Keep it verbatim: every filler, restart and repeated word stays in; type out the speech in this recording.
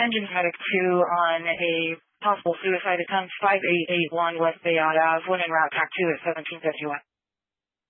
Engine Medic two on a possible suicide attempt, five eight eight one West Bayard Ave, when en route, T A C two at seventeen fifty-one.